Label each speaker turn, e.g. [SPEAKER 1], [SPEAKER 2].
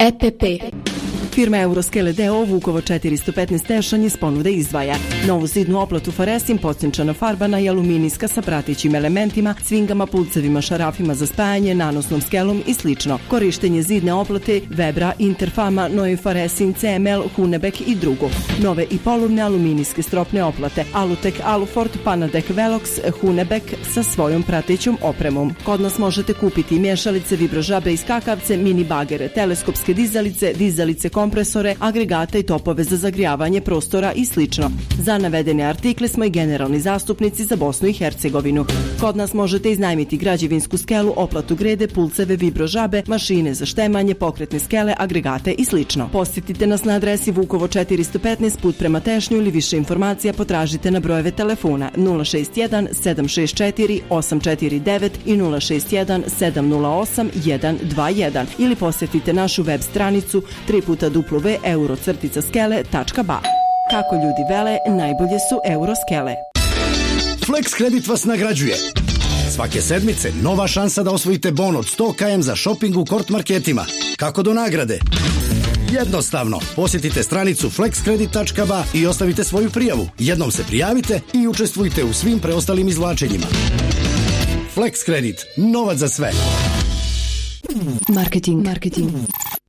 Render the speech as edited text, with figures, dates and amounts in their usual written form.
[SPEAKER 1] EPP.
[SPEAKER 2] Firma Euroskele d.o.o. Vukovo 415 Tešanj iz ponude izdvaja novu zidnu oplatu Faresin, pocinčana farbana i aluminijska sa pratećim elementima, cvingama, pulcevima, šarafima za spajanje, nanosnom skelom i slično. Korištenje zidne oplate Vebra, Interfama, Novi Faresin, CML, Hunebek i drugo. Nove i polovne aluminijske stropne oplate Alutek, Alufort, Panadek, Velox, Hunebek sa svojom pratećom opremom. Kod nas možete kupiti mješalice, vibrožabe i skakavce, mini bagere, teleskopske dizalice, kompresore, agregate i topove za zagrijavanje prostora i slično. Za navedene artikle smo i generalni zastupnici za Bosnu i Hercegovinu. Kod nas možete iznajmiti građevinsku skelu, oplatu grede, pulceve, vibrožabe, mašine za štemanje, pokretne skele, agregate i slično. Posjetite nas na adresi Vukovo 415 put prema Tešnju ili više informacija potražite na brojeve telefona 061 764 849 i 061 708 121 ili posjetite našu web stranicu www.euro-skele.ba. Kako ljudi vele, najbolje su Euroskele.
[SPEAKER 3] Flex Kredit vas nagrađuje. Svake sedmice nova šansa da osvojite bon od 100 km za shopping u Kort marketima. Kako do nagrade? Jednostavno, posjetite stranicu flexkredit.ba i ostavite svoju prijavu. Jednom se prijavite i učestvujte u svim preostalim izvlačenjima. Flex Kredit, novac za sve.
[SPEAKER 1] Marketing.